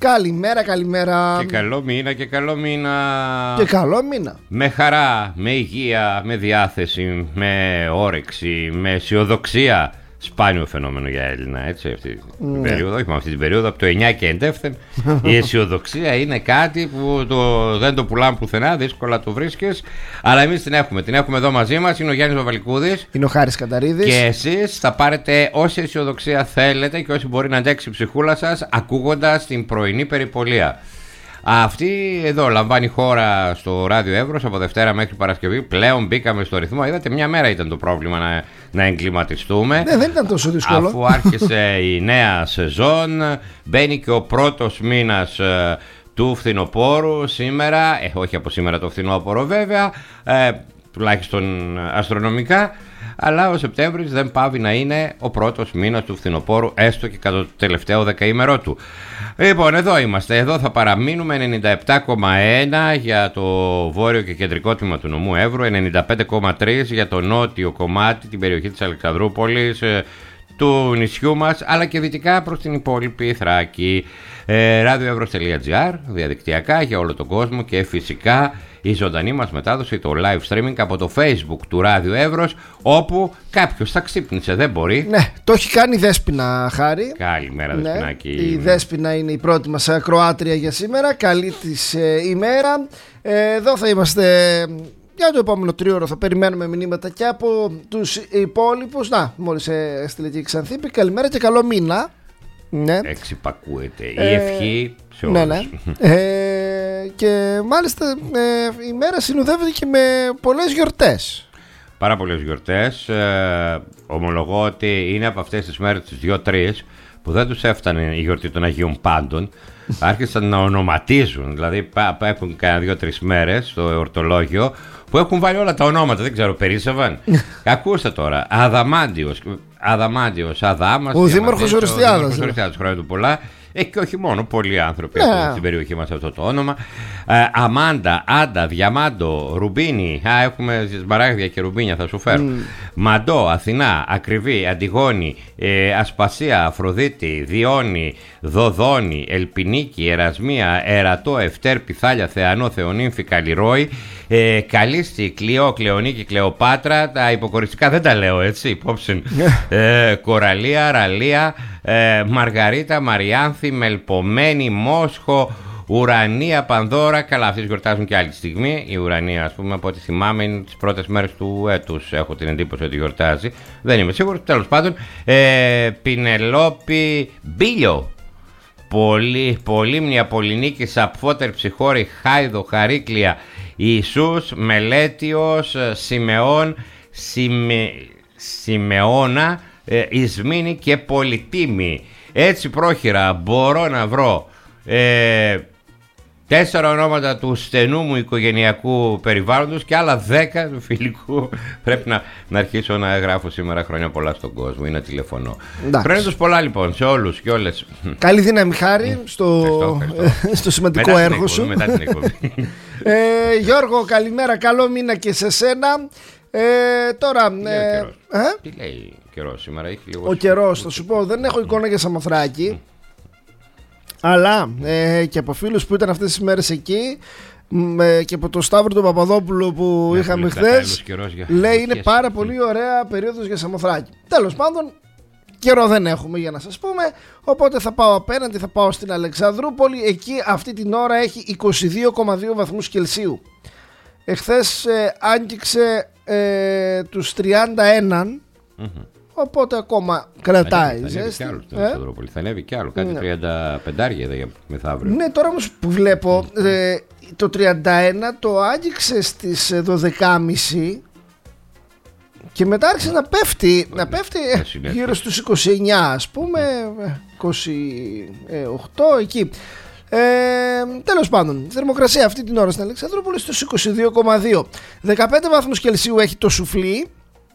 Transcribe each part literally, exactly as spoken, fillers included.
Καλημέρα, καλημέρα. Και καλό μήνα και καλό μήνα. Και καλό μήνα. Με χαρά, με υγεία, με διάθεση, με όρεξη, με αισιοδοξία. Σπάνιο φαινόμενο για Έλληνα, έτσι, αυτή την ναι. περίοδο, όχι μόνο αυτή την περίοδο, από το εννιά και εντεύθεν. Η αισιοδοξία είναι κάτι που το, δεν το πουλάμε πουθενά, δύσκολα το βρίσκεις, αλλά εμείς την έχουμε. Την έχουμε εδώ μαζί μας, είναι ο Γιάννης Βαβαλικούδης. Είναι ο Χάρης Καταρίδης. Και εσείς θα πάρετε όση αισιοδοξία θέλετε και όση μπορεί να αντέξει η ψυχούλα σας, ακούγοντας την πρωινή περιπολία. Αυτή εδώ λαμβάνει χώρα στο Ράδιο Εύρος από Δευτέρα μέχρι Παρασκευή. Πλέον μπήκαμε στο ρυθμό. Είδατε, μια μέρα ήταν το πρόβλημα να, να εγκληματιστούμε. Ναι, δεν ήταν τόσο δύσκολο. Αφού άρχισε η νέα σεζόν, μπαίνει και ο πρώτος μήνας ε, του φθινοπόρου σήμερα. Ε, όχι από σήμερα το φθινόπωρο βέβαια, ε, τουλάχιστον αστρονομικά. Αλλά ο Σεπτέμβρης δεν πάβει να είναι ο πρώτος μήνας του φθινοπόρου, έστω και κατά το τελευταίο δεκαήμερό του. Λοιπόν, εδώ είμαστε. Εδώ θα παραμείνουμε. Ενενήντα επτά κόμμα ένα για το βόρειο και κεντρικό τμήμα του νομού Εύρου, ενενήντα πέντε κόμμα τρία για το νότιο κομμάτι, την περιοχή της Αλεξανδρούπολης, του νησιού μας, αλλά και δυτικά προς την υπόλοιπη Θράκη. ε, radioevros τελεία gr, διαδικτυακά για όλο τον κόσμο, και φυσικά η ζωντανή μας μετάδοση, το live streaming από το Facebook του Ράδιο Εύρος, όπου κάποιος θα ξύπνησε, δεν μπορεί. Ναι, το έχει κάνει η Δέσποινα, Χάρη. Καλημέρα, ναι, Δεσποινάκη. Η Δέσποινα είναι η πρώτη μας ακροάτρια για σήμερα. Καλή της ε, ημέρα. ε, Εδώ θα είμαστε για το επόμενο τρίωρο, θα περιμένουμε μηνύματα και από τους υπόλοιπους. Να, μόλις έστειλε και η Ξανθήπη. Καλημέρα και καλό μήνα. Ναι. Εξυπακούεται η ε, ευχή σε όλους. Ναι, ναι. ε, και μάλιστα ε, η μέρα συνοδεύεται και με πολλές γιορτές. Πάρα πολλές γιορτές. ε, Ομολογώ ότι είναι από αυτές τις μέρες τις δύο τρεις που δεν τους έφτανε η γιορτή των Αγίων Πάντων. Άρχισαν να ονοματίζουν. Δηλαδή έχουν κάνα δύο-τρεις μέρες στο εορτολόγιο που έχουν βάλει όλα τα ονόματα. Δεν ξέρω, περίσσευαν. Ακούστε τώρα. Αδαμάντιος, Αδαμάντιος, Αδάμας. Ο Δήμαρχος Οριστιάδας. Ο Οριστιάδας, χρόνια του πολλά. Ε, και όχι μόνο, πολλοί άνθρωποι έχουν yeah. στην περιοχή μας αυτό το όνομα. Ε, Αμάντα, Άντα, Διαμάντο, Ρουμπίνι. Α, έχουμε σμαράγδια και ρουμπίνια, θα σου φέρω. Mm. Μαντό, Αθηνά, Ακριβή, Αντιγόνη, ε, Ασπασία, Αφροδίτη, Διόνη, Δοδόνη, Ελπινίκη, Ερασμία, Ερατό, Ευτέρ, Πιθάλια, Θεανό, Θεονύμφη, Καλλιρόη, ε, Καλίστη, Κλειό, Κλεονίκη, Κλεοπάτρα. Τα υποκοριστικά δεν τα λέω έτσι, υπόψη. ε, Κοραλία, Ραλία, ε, Μαργαρίτα, Μαριάνθη, Μελπομένη, Μόσχο, Ουρανία, Πανδώρα. Καλά, αυτές γιορτάζουν και άλλη στιγμή. Η Ουρανία, ας πούμε, από ό,τι θυμάμαι, είναι τις πρώτες μέρες του έτους. Έχω την εντύπωση ότι γιορτάζει. Δεν είμαι σίγουρος. Τέλος πάντων, ε, Πινελόπη, Μπίλιο, Πολύ, Πολύμνια, Πολυνίκη, Σαπφότερ, Ψυχώρη, Χάιδο, Χαρίκλια, Ιησούς, Μελέτιος, Σιμεών, Σιμε, Σιμεώνα, ε, Ισμήνη και Πολυτίμη. Έτσι πρόχειρα μπορώ να βρω ε, τέσσερα ονόματα του στενού μου οικογενειακού περιβάλλοντος και άλλα δέκα του φιλικού. Πρέπει να, να αρχίσω να γράφω σήμερα χρόνια πολλά στον κόσμο ή να τηλεφωνώ. Χρόνια τους πολλά λοιπόν σε όλους και όλες. Καλή δύναμη, Χάρη, στο, ευχαριστώ, ευχαριστώ. στο σημαντικό μετά έργο την σου. Μετά την εκπομπή. ε, Γιώργο, καλημέρα, καλό μήνα και σε σένα. Ε, τώρα, Τι ε, λέει ο καιρός, ε? Τι λέει ο καιρός σήμερα, έχει λίγο. Ο καιρός, θα σου πω, δεν έχω εικόνα για Σαμοθράκη. Αλλά ε, και από φίλους που ήταν αυτές τις μέρες εκεί, ε, και από τον Σταύρο τον Παπαδόπουλο που ναι, είχαμε χθες, λέει είναι πάρα πολύ ωραία περίοδος για Σαμοθράκη. Τέλος πάντων, καιρό δεν έχουμε για να σας πούμε, οπότε θα πάω απέναντι, θα πάω στην Αλεξανδρούπολη. Εκεί αυτή την ώρα έχει είκοσι δύο κόμμα δύο βαθμούς Κελσίου. Εχθές ε, άγγιξε ε, τους τριάντα ένα. Mm-hmm. Οπότε ακόμα κρατάει. Θα ανέβει κι άλλο στην Αλεξανδρούπολη. Θα ανέβει κι άλλο. Κάτι ναι. τριάντα πέντε για μεθαύριο. Ναι, τώρα όμως που βλέπω ε, το τριάντα ένα το άγγιξε στις δώδεκα και μισή και μετά άρχισε να πέφτει, να πέφτει ε, γύρω στους είκοσι εννιά, ας πούμε, είκοσι οκτώ εκεί. Ε, τέλος πάντων, η θερμοκρασία αυτή την ώρα στην Αλεξανδρούπολη στους είκοσι δύο κόμμα δύο. δεκαπέντε βαθμούς Κελσίου έχει το σουφλί.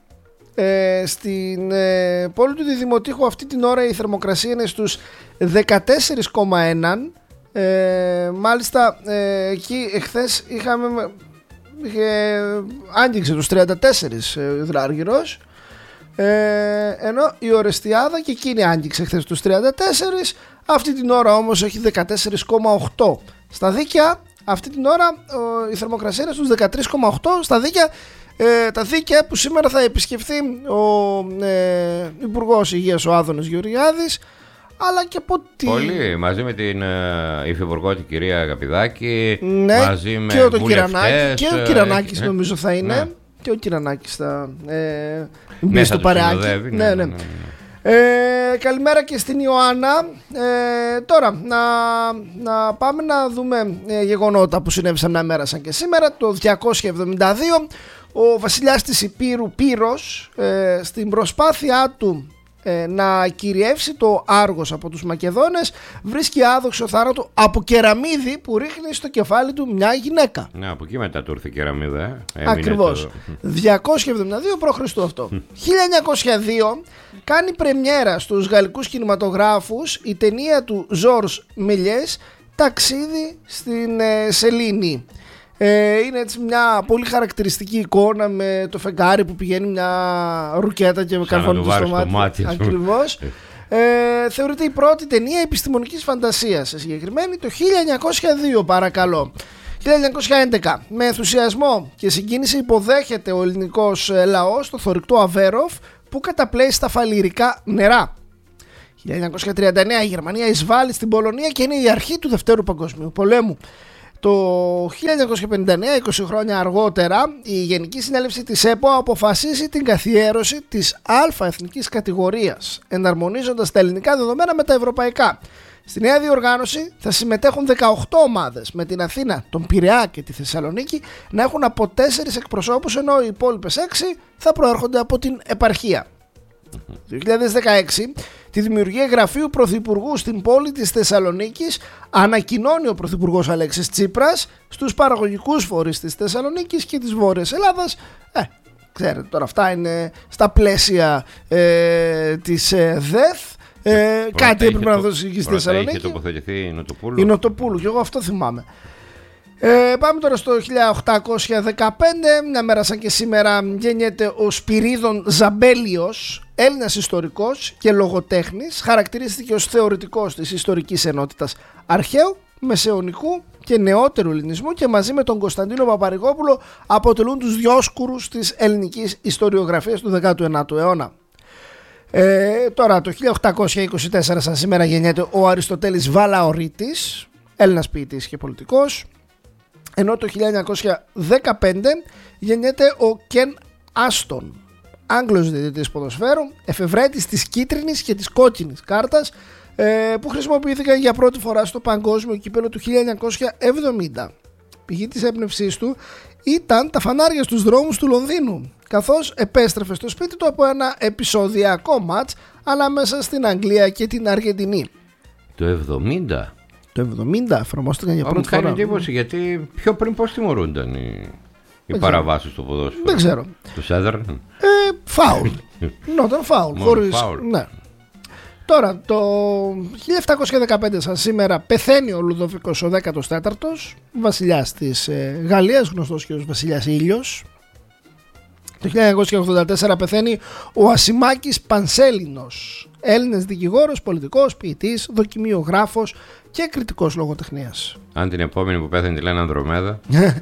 Ε, στην ε, πόλη του Διδημοτήχου αυτή την ώρα η θερμοκρασία είναι στους δεκατέσσερα κόμμα ένα. ε, Μάλιστα ε, εκεί εχθές είχαμε είχε, άγγιξε τους τριάντα τέσσερα υδράργυρος. Ε, ενώ η Ορεστιάδα και εκείνη άγγιξε χθες τους τριάντα τέσσερα, αυτή την ώρα όμως έχει δεκατέσσερα κόμμα οκτώ. Στα δίκαια αυτή την ώρα ο, η θερμοκρασία είναι στους δεκατρία κόμμα οκτώ στα δίκαια. Ε, τα δίκαια που σήμερα θα επισκεφθεί ο ε, Υπουργός Υγείας ο Άδωνης Γεωργιάδης, αλλά και από τι... Πολύ, μαζί με την ε, υφυπουργό την κυρία Αγαπηδάκη, ναι, μαζί με και ο βουλευτές. Και ο Κυρανάκης ε, νομίζω θα είναι. Ναι. Και ο Κυρανάκης θα ε, μπει ναι, στο παρεάκι. Ναι, ναι, ναι. ναι, ναι. Ε, καλημέρα και στην Ιωάννα. ε, Τώρα να, να πάμε να δούμε ε, γεγονότα που συνέβησαν μια μέρα σαν και σήμερα. Το διακόσια εβδομήντα δύο ο βασιλιάς της Υπήρου Πύρος, ε, στην προσπάθειά του ε, να κυριεύσει το Άργος από τους Μακεδόνες, βρίσκει άδοξο θάνατο από κεραμίδι που ρίχνει στο κεφάλι του μια γυναίκα. Ναι, από εκεί μετά του ήρθε η κεραμίδα. Ε. Ακριβώς. Το... διακόσια εβδομήντα δύο π.Χ. αυτό. χίλια εννιακόσια δύο κάνει πρεμιέρα στους γαλλικούς κινηματογράφους η ταινία του Ζορς Μελιές, «Ταξίδι στην ε, Σελήνη». Ε, είναι έτσι μια πολύ χαρακτηριστική εικόνα με το φεγγάρι που πηγαίνει μια ρουκέτα και με καρφώνει στο μάτι. μάτι Ακριβώς. ε, θεωρείται η πρώτη ταινία επιστημονικής φαντασίας, σε συγκεκριμένη το χίλια εννιακόσια δύο, παρακαλώ. χίλια εννιακόσια έντεκα, με ενθουσιασμό και συγκίνηση υποδέχεται ο ελληνικός λαός το θωρηκτό Αβέροφ που καταπλέει στα φαλιρικά νερά. χίλια εννιακόσια τριάντα εννέα η Γερμανία εισβάλλει στην Πολωνία και είναι η αρχή του Δευτέρου Παγκοσμίου Πολέμου. Το χίλια εννιακόσια πενήντα εννέα, είκοσι χρόνια αργότερα, η Γενική Συνέλευση της ΕΠΟ αποφασίζει την καθιέρωση της Α εθνικής κατηγορίας, εναρμονίζοντας τα ελληνικά δεδομένα με τα ευρωπαϊκά. Στη νέα διοργάνωση θα συμμετέχουν δεκαοκτώ ομάδες, με την Αθήνα, τον Πειραιά και τη Θεσσαλονίκη να έχουν από τέσσερις εκπροσώπους, ενώ οι υπόλοιπες έξι θα προέρχονται από την επαρχία. Το δύο χιλιάδες δεκαέξι, τη δημιουργία γραφείου πρωθυπουργού στην πόλη της Θεσσαλονίκης ανακοινώνει ο πρωθυπουργός Αλέξης Τσίπρας στους παραγωγικούς φορείς της Θεσσαλονίκης και της Βόρειας Ελλάδας. Ε, ξέρετε, τώρα αυτά είναι στα πλαίσια ε, της ε, ΔΕΘ. Ε, κάτι έπρεπε να δώσει και στη Θεσσαλονίκη. Είχε τοποθετηθεί η Νοτοπούλου. Η Νοτοπούλου, και εγώ αυτό θυμάμαι. Ε, πάμε τώρα στο χίλια οκτακόσια δεκαπέντε, μια μέρα σαν και σήμερα γεννιέται ο Σπυρίδων Ζαμπέλιος, Έλληνας ιστορικός και λογοτέχνης. Χαρακτηρίστηκε ως θεωρητικός της ιστορικής ενότητας αρχαίου, μεσαιωνικού και νεότερου ελληνισμού και μαζί με τον Κωνσταντίνο Παπαρηγόπουλο αποτελούν τους διόσκουρους της ελληνικής ιστοριογραφίας του δέκατου ενάτου αιώνα. Ε, τώρα το χίλια οκτακόσια είκοσι τέσσερα σαν σήμερα γεννιέται ο Αριστοτέλης Βαλαωρίτης, Έλληνας ποιητής και πολιτικός. Ενώ το χίλια εννιακόσια δεκαπέντε γεννιέται ο Κεν Άστον, Άγγλος διαιτητής ποδοσφαίρου, εφευρέτης της κίτρινης και της κόκκινης κάρτας, ε, που χρησιμοποιήθηκαν για πρώτη φορά στο παγκόσμιο κύπελλο του χίλια εννιακόσια εβδομήντα. Πηγή της έμπνευσής του ήταν τα φανάρια στους δρόμους του Λονδίνου, καθώς επέστρεφε στο σπίτι του από ένα επεισοδιακό μάτς ανάμεσα στην Αγγλία και την Αργεντινή. Το εβδομήντα. Το εβδομήντα εφαρμόστηκαν για πρώτη φορά. Μου κάνει εντύπωση, γιατί πιο πριν πώς τιμωρούνταν οι, οι παραβάσεις στο ποδόσφαιρο. Δεν ξέρω. Τους έδραναν. Ε, φάουλ. Νόταν φάουλ. Χωρίς... φάουλ. Ναι. Τώρα το χίλια επτακόσια δεκαπέντε σαν σήμερα πεθαίνει ο Λουδοβίκος ο δέκατος τέταρτος, βασιλιάς της ε, Γαλλίας, γνωστός και ως βασιλιάς Ήλιος. Το χίλια εννιακόσια ογδόντα τέσσερα πεθαίνει ο Ασημάκης Πανσέλινος, Έλληνας δικηγόρος, πολιτικός, ποιητής, δοκιμιογράφος και κριτικός λογοτεχνίας. Αν την επόμενη που πέθανε τη λένε Ανδρομέδα.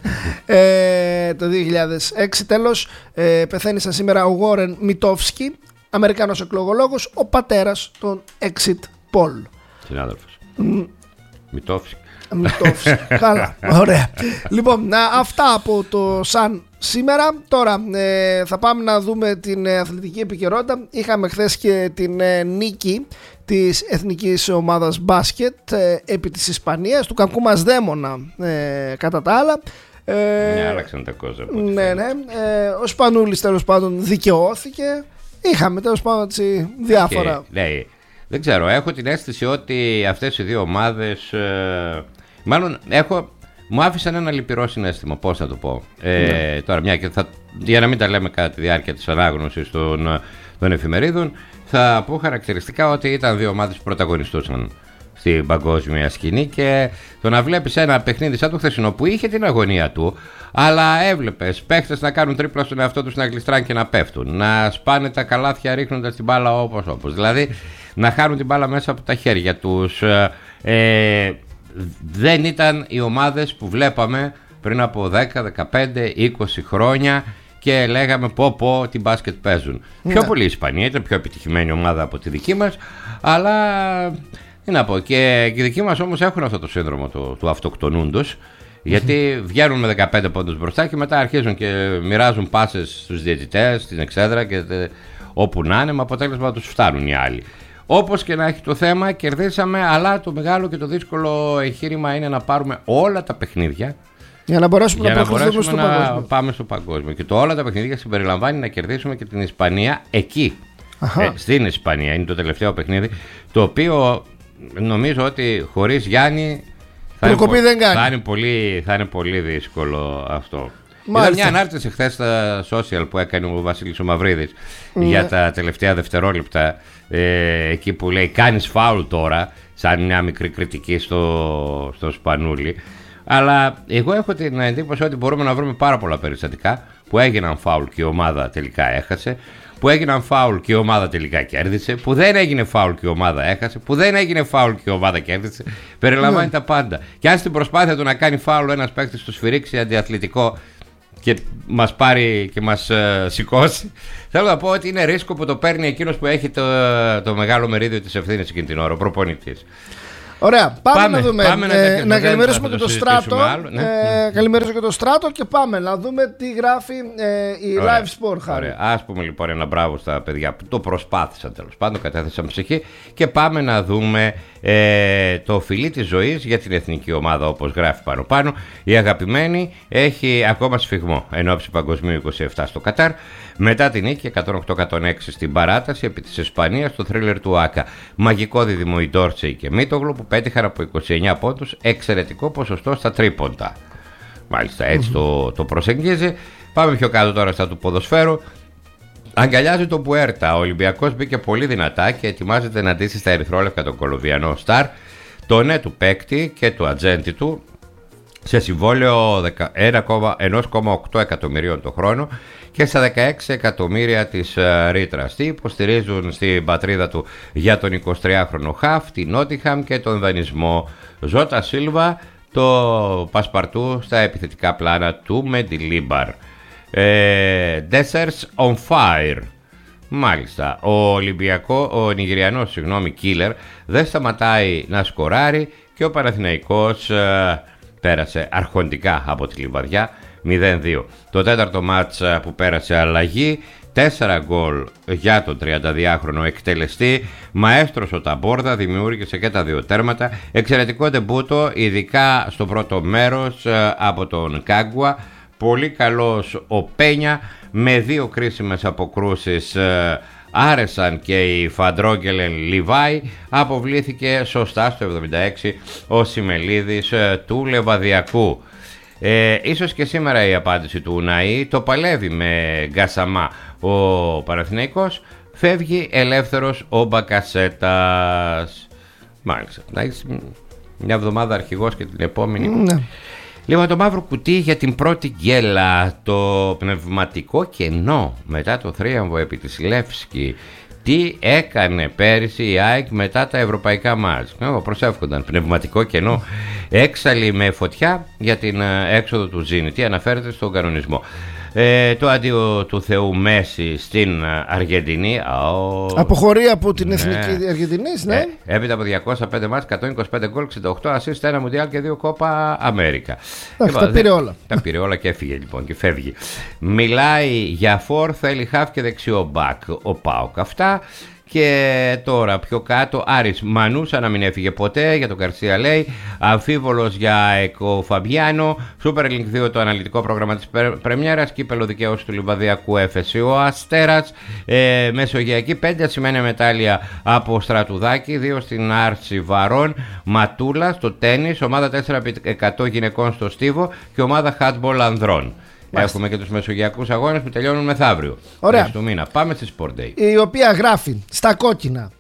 ε, το δύο χιλιάδες έξι τέλος ε, πεθαίνει σαν σήμερα ο Γόρεν Μιτόφσκι, Αμερικάνος εκλογολόγος, ο πατέρας των Exit Poll. Συνάδελφος. Mm. Μιτόφσκι. Μιτόφσκι. Καλά, ωραία. Λοιπόν, αυτά από το Σαν σήμερα. Τώρα ε, θα πάμε να δούμε την ε, αθλητική επικαιρότητα. Είχαμε χθες και την ε, νίκη της εθνικής ομάδας μπάσκετ ε, επί της Ισπανίας, του κακού μας δαίμονα ε, κατά τα άλλα. Ε, ναι, άλλαξαν τα κόζα. Ναι, ναι. Ε, ο Σπανούλης τέλος πάντων δικαιώθηκε. Είχαμε τέλος πάντων έτσι, διάφορα. Και, λέει, δεν ξέρω, έχω την αίσθηση ότι αυτές οι δύο ομάδες ε, μάλλον έχω, μου άφησαν ένα λυπηρό συναίσθημα, πώς θα το πω. Ε, ναι. Τώρα μια και θα, για να μην τα λέμε κατά τη διάρκεια της ανάγνωσης των, των εφημερίδων, θα πω χαρακτηριστικά ότι ήταν δύο ομάδες που πρωταγωνιστούσαν στην παγκόσμια σκηνή, και το να βλέπεις ένα παιχνίδι σαν το χθεσινό που είχε την αγωνία του, αλλά έβλεπες παίχτες να κάνουν τρίπλα στον εαυτό τους, να γλιστράνε και να πέφτουν, να σπάνε τα καλάθια ρίχνοντας την μπάλα όπως όπως, δηλαδή να χάνουν την μπάλα μέσα από τα χέρια τους. ε, δεν ήταν οι ομάδες που βλέπαμε πριν από δέκα, δεκαπέντε, είκοσι χρόνια και λέγαμε πω πω τι μπάσκετ παίζουν. Ναι. Πιο πολύ η Ισπανία ήταν πιο επιτυχημένη ομάδα από τη δική μας, αλλά τι να πω, και οι δικοί μας όμως έχουν αυτό το σύνδρομο του, του αυτοκτονούντος, γιατί βγαίνουν με δεκαπέντε πόντους μπροστά και μετά αρχίζουν και μοιράζουν πάσες στους διαιτητές, στην εξέδρα και όπου να είναι, με αποτέλεσμα να τους φτάνουν οι άλλοι. Όπως και να έχει το θέμα, κερδίσαμε, αλλά το μεγάλο και το δύσκολο εγχείρημα είναι να πάρουμε όλα τα παιχνίδια για να μπορέσουμε, για να, να, μπορέσουμε στο να παγκόσμιο. πάμε στο παγκόσμιο. Και το όλα τα παιχνίδια συμπεριλαμβάνει να κερδίσουμε και την Ισπανία εκεί. Ε, στην Ισπανία είναι το τελευταίο παιχνίδι, το οποίο νομίζω ότι χωρίς Γιάννη θα είναι, πο- δεν κάνει. θα, είναι πολύ, θα είναι πολύ δύσκολο αυτό. Είδα μια ανάρτηση χθες στα social που έκανε ο Βασίλης ο Μαυρίδης mm. για τα τελευταία δευτερόλεπτα, ε, εκεί που λέει κάνεις φάουλ τώρα, σαν μια μικρή κριτική στο, στο Σπανούλι. Αλλά εγώ έχω την εντύπωση ότι μπορούμε να βρούμε πάρα πολλά περιστατικά που έγιναν φάουλ και η ομάδα τελικά έχασε, που έγιναν φάουλ και η ομάδα τελικά κέρδισε, που δεν έγινε φάουλ και η ομάδα έχασε, που δεν έγινε φάουλ και η ομάδα κέρδισε. Περιλαμβάνει mm. τα πάντα. Και αν στην προσπάθεια του να κάνει φάουλ ένας παίκτης του σφυρίξει αντιαθλητικό και μας πάρει και μας uh, σηκώσει, θέλω να πω ότι είναι ρίσκο που το παίρνει εκείνος που έχει το, το μεγάλο μερίδιο της ευθύνης εκείνη την ώρα, ο προπονητής. Ωραία, πάμε, πάμε να δούμε. Πάμε ε, να, να καλημερίσουμε και το Στράτο. Ναι. Ε, καλημερίσουμε και το Στράτο και πάμε να δούμε τι γράφει ε, η Ωραία. Live Sport. Χάρη. Ας πούμε λοιπόν ένα μπράβο στα παιδιά που το προσπάθησαν, τέλος πάντων, κατέθεσαν ψυχή, και πάμε να δούμε ε, το φιλί της ζωής για την εθνική ομάδα, όπως γράφει πάνω πάνω. Η αγαπημένη έχει ακόμα σφιγμό εν ώψη Παγκοσμίου είκοσι επτά στο Κατάρ, μετά την νίκη εκατόν οκτώ εκατόν έξι στην παράταση επί της Ισπανίας στο θρίλερ του Άκα. Μαγικό δίδυμο η Ντόρτσεϊ και Μίτογλου που πέτυχαν από είκοσι εννέα πόντους, εξαιρετικό ποσοστό στα τρίποντα. Μάλιστα έτσι mm-hmm. το, το προσεγγίζει. Πάμε πιο κάτω τώρα στα του ποδοσφαίρου. Αγκαλιάζει τον Πουέρτα. Ο Ολυμπιακός μπήκε πολύ δυνατά και ετοιμάζεται να ντύσει στα ερυθρόλευκα τον Κολομβιανό Σταρ, το ναι του παίκτη και του ατζέντη του, σε συμβόλαιο ένα κόμμα οκτώ εκατομμυρίων το χρόνο και στα δεκαέξι εκατομμύρια της uh, ρήτρας. Τι υποστηρίζουν στην πατρίδα του για τον εικοσιτριάχρονο Χαφ, την Νότιχαμ και τον δανεισμό. Ζώτα Σίλβα, το πασπαρτού στα επιθετικά πλάνα του Μεντιλίμπαρ. ε, Desserts on fire. Μάλιστα, ο Ολυμπιακό, ο Νιγηριανός, συγγνώμη, Killer, δεν σταματάει να σκοράρει και ο Παναθηναϊκός ε, πέρασε αρχοντικά από τη Λιβαδιά μηδέν δύο. Το τέταρτο μάτς που πέρασε αλλαγή, τέσσερα γκολ για τον τριανταδυάχρονο εκτελεστή. Μαέστρος ο Ταμπόρδα δημιούργησε και τα δύο τέρματα. Εξαιρετικό ντεμπούτο, ειδικά στο πρώτο μέρος από τον Κάγκουα. Πολύ καλός ο Πένια με δύο κρίσιμες αποκρούσεις. Άρεσαν και η Φαντρόγγελεν Λιβάη. Αποβλήθηκε σωστά στο εβδομήντα έξι ο Σιμελίδης του Λεβαδιακού. Ε, ίσως και σήμερα η απάντηση του Ουναή. Το παλεύει με Γκασαμά ο Παναθηναϊκός. Φεύγει ελεύθερος ο Μπακασέτας. Μάλιστα, να έχεις μια εβδομάδα αρχηγός και την επόμενη ναι. Λοιπόν, το μαύρο κουτί για την πρώτη γκέλα. Το πνευματικό κενό μετά το θρίαμβο επί της Λεύσκη. Τι έκανε πέρυσι η ΑΕΚ μετά τα ευρωπαϊκά μάτς. Προσεύχονταν πνευματικό κενό. Έξαλλη με φωτιά για την έξοδο του Ζήνη. Τι αναφέρεται στον κανονισμό. Ε, το αντίο του Θεού Μέση στην Αργεντινή. Oh, αποχωρεί από την ναι. εθνική Αργεντινή, ναι. Ε, έπειτα από διακόσια πέντε μάτς, εκατόν είκοσι πέντε γκολ, εξήντα οκτώ ασίστ, ένα Μουντιάλ και δύο Κόπα Αμέρικα. Αχ, τα πήρε όλα. Τα πήρε όλα και έφυγε λοιπόν και φεύγει. Μιλάει για φορ, θέλει χαφ και δεξιό μπακ ο ΠΑΟΚ. Αυτά. Και τώρα πιο κάτω, Άρης Μανούσα να μην έφυγε ποτέ, για τον Καρσία λέει, αμφίβολος για Εκο Φαμπιάνο, Super Link δύο το αναλυτικό πρόγραμμα της πρεμιέρας, κύπελο δικαίωση του Λιβαδιακού Έφεση ο Αστέρας, ε, Μεσογειακή πέντε σημαίνει μετάλλια από Στρατουδάκη, δύο στην Άρση Βαρών, Ματούλα στο τένις, ομάδα τέσσερα επί εκατό γυναικών στο Στίβο και ομάδα handball ανδρών. Μάλιστα. Έχουμε και τους μεσογειακούς αγώνες που τελειώνουν μεθαύριο. Ωραία. Του μήνα. Πάμε στη Sport Day. Η οποία γράφει στα κόκκινα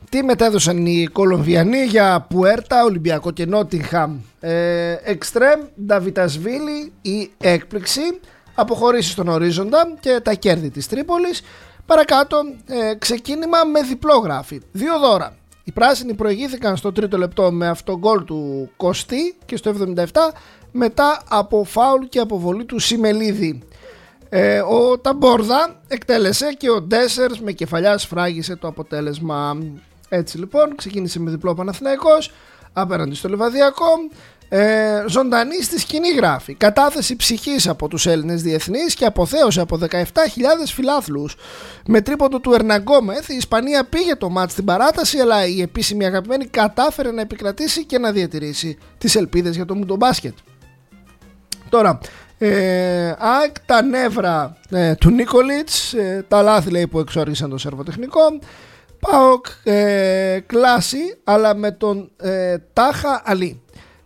τι μετέδωσαν οι Κολομβιανοί για Πουέρτα, Ολυμπιακό και Νότιγχαμ? Εξτρέμ, Νταβιτασβίλη, η έκπληξη, αποχωρήσει στον ορίζοντα και τα κέρδη της Τρίπολης. Παρακάτω, ε, ξεκίνημα με διπλό γράφει. Δύο δώρα. Οι πράσινοι προηγήθηκαν στο τρίτο λεπτό με αυτό γκολ του Κωστή και στο εβδομήντα επτά μετά από φάουλ και αποβολή του Σιμελίδη. Ε, ο Ταμπόρδα εκτέλεσε και ο Ντέσσερς με κεφαλιά σφράγισε το αποτέλεσμα. Έτσι λοιπόν ξεκίνησε με διπλό Παναθηναϊκός απέναντι στο Λιβαδιακό. Ε, ζωντανή στη σκηνή γράφει κατάθεση ψυχής από τους Έλληνες διεθνείς και αποθέωσε από δεκαεπτά χιλιάδες φιλάθλους. Με τρίποντο του Ερναγκόμεθ η Ισπανία πήγε το μάτς στην παράταση, αλλά η επίσημη αγαπημένη κατάφερε να επικρατήσει και να διατηρήσει τις ελπίδες για το μουντομπάσκετ. Τώρα ε, ΑΕΚ, τα νεύρα ε, του Νίκολιτς, ε, τα λάθη λέει που εξόρισαν το σερβοτεχνικό. ΠΑΟΚ ε, κλάση αλλά με τον ε, Τάχα Αλή.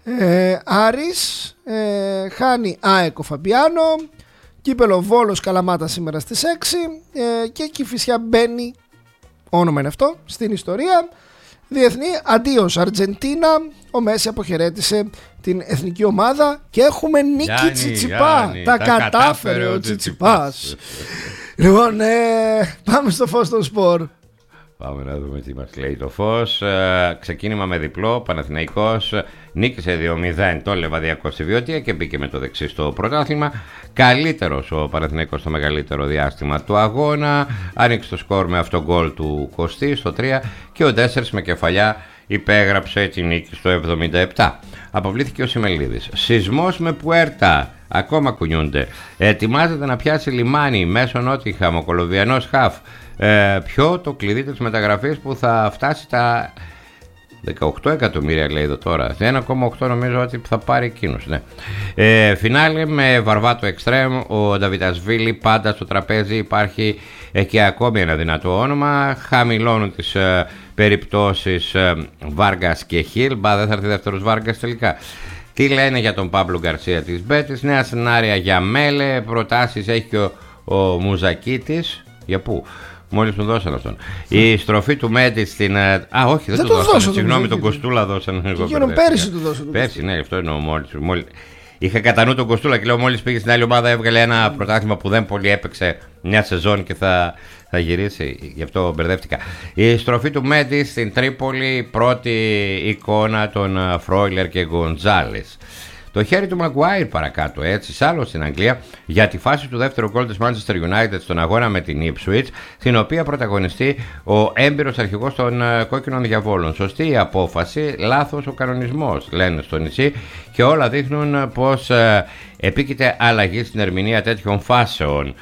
Ε, Άρης ε, χάνει ΑΕΚ ο Φαμπιάνο. Κύπελο Βόλος Καλαμάτα σήμερα στις έξι ε, και Κηφισιά μπαίνει, όνομα είναι αυτό, στην ιστορία. Διεθνή αντίος Αργεντίνα. Ο Μέση αποχαιρέτησε την εθνική ομάδα και έχουμε νίκη Γιάννη, Τσιτσιπά. Γιάννη, τα, τα κατάφερε ο Τσιτσιπάς. Λοιπόν, ε, πάμε στο φως των σπορ. Πάμε να δούμε τι μας λέει το φως. Ε, ξεκίνημα με διπλό. Παναθηναϊκός νίκησε δύο μηδέν το Λεβαδιακό στη Βιωτία και μπήκε με το δεξί στο πρωτάθλημα. Καλύτερος ο Παναθηναϊκός στο μεγαλύτερο διάστημα του αγώνα. Άνοιξε το σκορ με αυτό γκολ του Κωστή στο τρία και ο Ντέσσερς με κεφαλιά υπέγραψε τη νίκη στο εβδομήντα επτά. Αποβλήθηκε ο Σιμελίδης. Σεισμός με Πουέρτα. Ακόμα κουνιούνται. Ετοιμάζεται να πιάσει λιμάνι μέσω Νότιγχαμ ο Κολομβιανός Χαφ. Ε, ποιο το κλειδί της μεταγραφής που θα φτάσει τα δεκαοκτώ εκατομμύρια λέει εδώ τώρα. ένα κόμμα οκτώ νομίζω ότι θα πάρει εκείνος. Ναι. Ε, φινάλε με Βαρβάτο Εξτρέμ. Ο Νταβιτασβίλη πάντα στο τραπέζι. Υπάρχει ε, και ακόμη ένα δυνατό όνομα. Χαμηλώνουν τις ε, περιπτώσεις ε, Βάργας και Χιλ. Μπα δεν θα έρθει δεύτερος Βάργας τελικά. Τι λένε για τον Παύλο Γκαρσία της Μπέτης? Νέα σενάρια για Μέλε. Προτάσεις έχει και ο, ο Μουζακίτης. Για πού? Μόλις μου δώσαν αυτόν. Η στροφή του Μέντι στην. Α, όχι, δεν, δεν του δώσαν. Συγγνώμη, τον Κοστούλα δώσαν. Γύρω πέρυσι του δώσαν. Πέρυσι, ναι, αυτό εννοώ. Μόλις, μόλις... Είχα κατά νου τον Κοστούλα και λέω μόλις πήγε στην άλλη ομάδα έβγαλε ένα πρωτάθλημα που δεν πολύ έπαιξε μια σεζόν και θα, θα γυρίσει. Γι' αυτό μπερδεύτηκα. Η στροφή του Μέντι στην Τρίπολη, πρώτη εικόνα των Φρόιλερ και Γκοντζάλες. Το χέρι του Μαγκουάιρ παρακάτω, έτσι, σ' άλλο στην Αγγλία, για τη φάση του δεύτερου γκολ της Manchester United στον αγώνα με την Ipswich, στην οποία πρωταγωνιστεί ο έμπειρος αρχηγός των uh, Κόκκινων Διαβόλων. Σωστή η απόφαση, λάθος ο κανονισμός, λένε στο νησί, και όλα δείχνουν πως uh, επίκειται αλλαγή στην ερμηνεία τέτοιων φάσεων.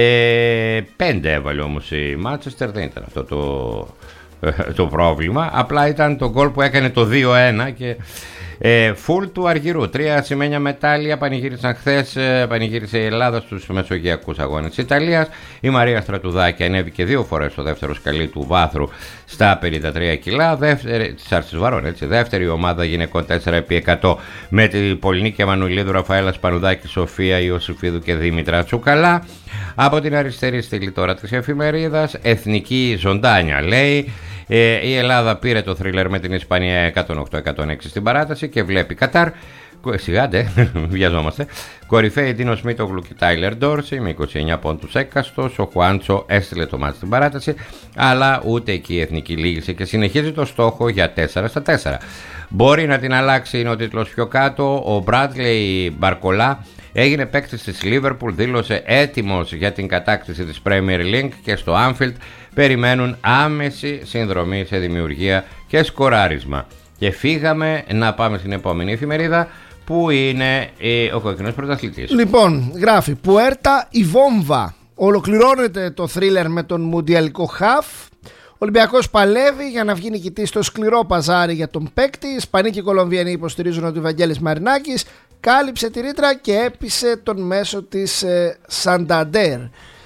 Ε, πέντε έβαλε όμως η Manchester, δεν ήταν αυτό το, το πρόβλημα, απλά ήταν το γκολ που έκανε το δύο ένα και... Ε, φουλ του Αργυρού. Τρία σημαίνια μετάλλια πανηγύρισαν χθες. Ε, πανηγύρισε η Ελλάδα στους μεσογειακούς αγώνες της Ιταλίας. Η Μαρία Στρατουδάκη ανέβηκε δύο φορές στο δεύτερο σκαλί του βάθρου στα πενήντα τρία κιλά. Δεύτερη, της Άρσης Βαρών, έτσι. Δεύτερη ομάδα γυναικών τέσσερα επί εκατό με την Πολυνίκη Αμανουλίδου, Ραφαέλα Σπανουδάκη, Σοφία Ιωσήφιδου και Δήμητρα Τσουκαλά. Από την αριστερή στήλη τώρα της εφημερίδας, Εθνική Ζωντάνια λέει. Ε, η Ελλάδα πήρε το θρίλερ με την Ισπανία εκατόν οκτώ εκατόν έξι στην παράταση και βλέπει Κατάρ. Σιγάντε, βιαζόμαστε. Κορυφαίοι Ντίνο Σμίτογλου και Τάιλερ Ντόρσι με είκοσι εννέα πόντους έκαστος. Ο Χουάντσο έστειλε το μάτι στην παράταση, αλλά ούτε εκεί η εθνική λύγησε και συνεχίζει το στόχο για τέσσερα στα τέσσερα. Μπορεί να την αλλάξει, είναι ο τίτλος πιο κάτω. Ο Μπράντλεϊ Μπαρκολά έγινε παίκτης της Liverpool, δήλωσε έτοιμος για την κατάκτηση της Premier League και στο Anfield περιμένουν άμεση συνδρομή σε δημιουργία και σκοράρισμα. Και φύγαμε να πάμε στην επόμενη εφημερίδα που είναι ο κόκκινος πρωταθλητής. Λοιπόν, γράφει Πουέρτα η βόμβα. Ολοκληρώνεται το θρίλερ με τον μουντιαλικό χαφ. Ο Ολυμπιακός παλεύει για να βγει νικητής στο σκληρό παζάρι για τον παίκτη. Ισπανοί και Κολομβιανοί υποστηρίζουν ότι ο Βαγγέλης Μαρινάκης κάλυψε τη ρήτρα και έπεισε τον μέσο της ε, Σανταντέρ.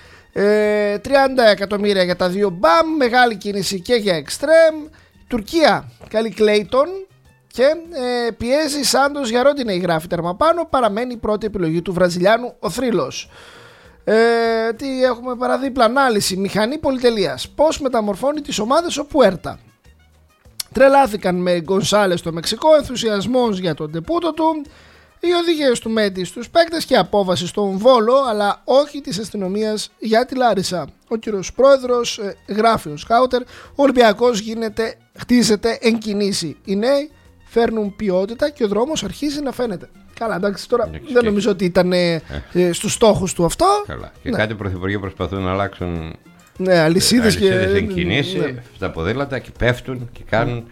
Ε, τριάντα εκατομμύρια για τα δύο μπαμ, μεγάλη κίνηση και για εξτρέμ. Τουρκία καλή Κλέιτον και ε, πιέζει Σάντος για Ρόντινεϊ, γράφει τέρμα πάνω, παραμένει η πρώτη επιλογή του Βραζιλιάνου ο θρύλος. Ε, τι έχουμε παραδίπλα, ανάλυση, μηχανή πολυτελείας, πώς μεταμορφώνει τις ομάδες ο Πουέρτα. Τρελάθηκαν με Γκονσάλες στο Μεξικό, ενθουσιασμός για τον ντεπούτο του, οι οδηγίες του Μέντι στους παίκτες και απόβαση στον Βόλο, αλλά όχι της αστυνομίας για τη Λάρισα. Ο κύριος πρόεδρος ε, γράφει ο Σκάουτερ, ο Ολυμπιακός γίνεται, χτίζεται εν κινήσει. Οι νέοι φέρνουν ποιότητα και ο δρόμος αρχίζει να φαίνεται. Καλά, εντάξει, τώρα δεν και... νομίζω ότι ήταν ε, ε, στους στόχους του αυτό. Καλά. Και ναι. Κάτι πρωθυπουργοί προσπαθούν να αλλάξουν. Ναι, αλυσίδες και. Εν κινήσει, ναι. Στα ποδήλατα και πέφτουν και κάνουν.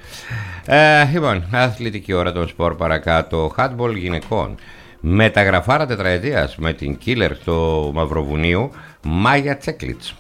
Ε, λοιπόν, αθλητική ώρα των σπορ παρακάτω. Handball γυναικών. Μεταγραφάρα τετραετίας με την Killer στο Μαυροβουνίου, Μάγια Τσέκλιτς.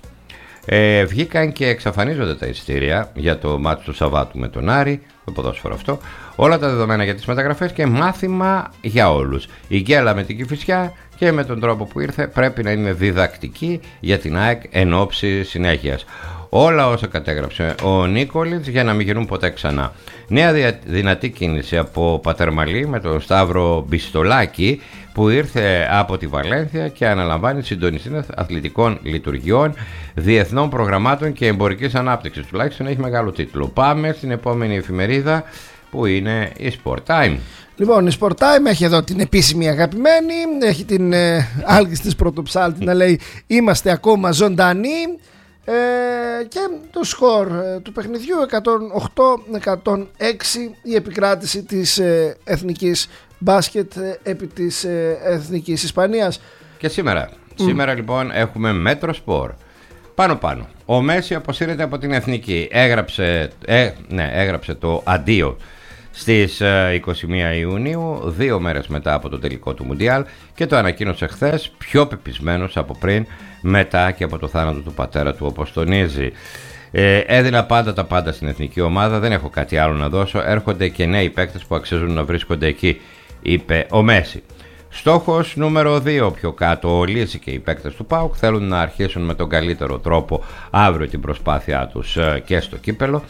Ε, βγήκαν και εξαφανίζονται τα εισιτήρια για το μάτσο του Σαββάτου με τον Άρη, το ποδόσφαιρο αυτό. Όλα τα δεδομένα για τις μεταγραφές και μάθημα για όλους. Η γκέλα με την Κηφισιά και με τον τρόπο που ήρθε πρέπει να είναι διδακτική για την ΑΕΚ εν ώψη συνέχειας. Όλα όσα κατέγραψε ο Νίκολιτς για να μην γίνουν ποτέ ξανά. Νέα δυνατή κίνηση από Πατερμαλή με τον Σταύρο Μπιστολάκη που ήρθε από τη Βαλένθια και αναλαμβάνει συντονιστή αθλητικών λειτουργιών, διεθνών προγραμμάτων και εμπορικής ανάπτυξης. Τουλάχιστον έχει μεγάλο τίτλο. Πάμε στην επόμενη εφημερίδα που είναι η Sport Time. Λοιπόν, η Sport Time έχει εδώ την επίσημη αγαπημένη, έχει την ε, άλγης της πρωτοψάλτη να λέει είμαστε ακόμα ζωντανοί. Ε, και το σκορ ε, του παιχνιδιού εκατόν οκτώ εκατόν έξι, η επικράτηση της ε, εθνικής μπάσκετ ε, επί της ε, εθνικής Ισπανίας. Και σήμερα, mm. σήμερα λοιπόν έχουμε μέτρο σπορ. Πάνω πάνω, ο Μέση αποσύρεται από την εθνική, έγραψε, ε, ναι, έγραψε το αντίο στις είκοσι μία Ιουνίου, δύο μέρες μετά από το τελικό του Μουντιάλ, και το ανακοίνωσε χθες πιο πεπισμένος από πριν, μετά και από το θάνατο του πατέρα του, όπως τονίζει. Ε, έδινα πάντα τα πάντα στην εθνική ομάδα, δεν έχω κάτι άλλο να δώσω, έρχονται και νέοι παίκτες που αξίζουν να βρίσκονται εκεί, είπε ο Μέση. Στόχος νούμερο δύο πιο κάτω, ο Λύση και οι παίκτες του ΠΑΟΚ θέλουν να αρχίσουν με τον καλύτερο τρόπο αύριο την προσπάθειά τους και στο κύπελο.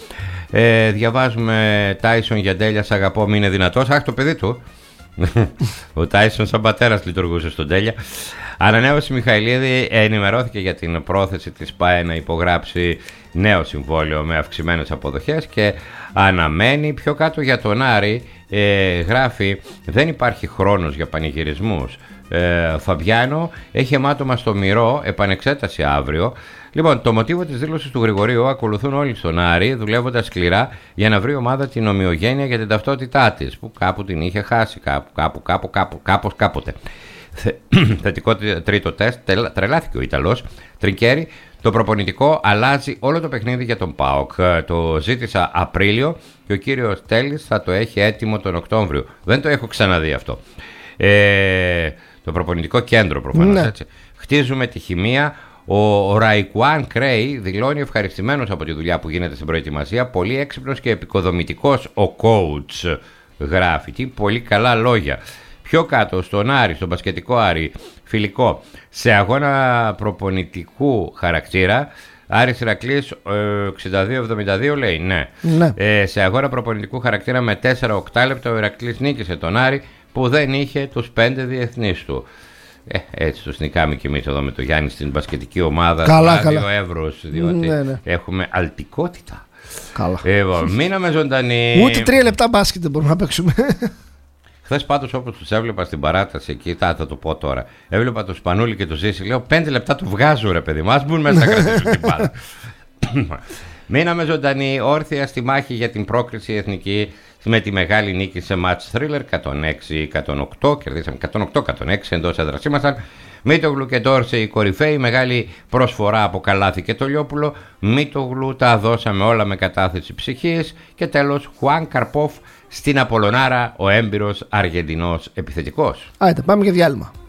Ε, διαβάζουμε Τάισον Γιαντέλια, σ' αγαπώ, μην είναι δυνατός. Αχ, το παιδί του. Ο Τάισον σαν πατέρας λειτουργούσε στον Τέλια. Ανανέωση Μιχαηλίδη ενημερώθηκε για την πρόθεση της ΠΑΕ να υπογράψει νέο συμβόλαιο με αυξημένες αποδοχές και αναμένει. Πιο κάτω για τον Άρη ε, γράφει δεν υπάρχει χρόνος για πανηγυρισμούς. ε, Φαβιάνο έχει αιμάτωμα στο μυρό, επανεξέταση αύριο. Λοιπόν, το μοτίβο της δήλωσης του Γρηγορίου ακολουθούν όλοι στον Άρη, δουλεύοντας σκληρά για να βρει ομάδα την ομοιογένεια για την ταυτότητά της, που κάπου την είχε χάσει, κάπου, κάπου, κάπου, κάπου κάπως, κάποτε. Θετικό τρίτο τεστ, τρελάθηκε ο Ιταλός Τρικέρι. Το προπονητικό αλλάζει όλο το παιχνίδι για τον ΠΑΟΚ. Το ζήτησα Απρίλιο και ο κύριος Τέλης θα το έχει έτοιμο τον Οκτώβριο. Δεν το έχω ξαναδεί αυτό. Ε, το προπονητικό κέντρο προφανώς, ναι. Έτσι. Χτίζουμε τη χημεία. Ο Ραϊκουάν Κρέι δηλώνει ευχαριστημένος από τη δουλειά που γίνεται στην προετοιμασία. Πολύ έξυπνος και επικοδομητικός ο coach, γράφει. Τι πολύ καλά λόγια. Πιο κάτω στον Άρη, στον μπασκετικό Άρη, φιλικό, σε αγώνα προπονητικού χαρακτήρα, Άρης Ηρακλής εξήντα δύο εβδομήντα δύο λέει ναι. ναι. Ε, σε αγώνα προπονητικού χαρακτήρα με τέσσερα οκτώ λεπτά ο Ηρακλής νίκησε τον Άρη που δεν είχε τους πέντε διεθνείς του. Ε, έτσι τους νικάμε και εμείς εδώ με το Γιάννη στην μπασκετική ομάδα. Καλά, καλά. Εύρος, διότι ναι, ναι. έχουμε αλτικότητα. Καλά. Ε, μείναμε ζωντανοί. Ούτε τρία λεπτά μπάσκετ δεν μπορούμε να παίξουμε. Χθες πάντως όπως τους έβλεπα στην παράταση εκεί, θα, θα το πω τώρα. Έβλεπα το Σπανούλη και το Ζήση, λέω πέντε λεπτά του βγάζω ρε παιδί μας, μπουν μέσα να κρατήσουν την μπάλα. Μείναμε ζωντανοί, όρθια στη μάχη για την πρόκριση εθνική με τη μεγάλη νίκη σε match thriller εκατόν έξι εκατόν οκτώ, κερδίσαμε εκατόν οκτώ εκατόν έξι, εντός έδρας ήμασταν. Μίτογλου και Ντόρσε η κορυφαίοι, μεγάλη προσφορά από Καλάθι και Τολιόπουλο. Μίτογλου τα δώσαμε όλα με κατάθεση ψυχής. Και τέλος Χουάν Καρπόφ στην Απολωνάρα, ο έμπειρος Αργεντινός επιθετικός. Άιτε, πάμε για διάλειμμα.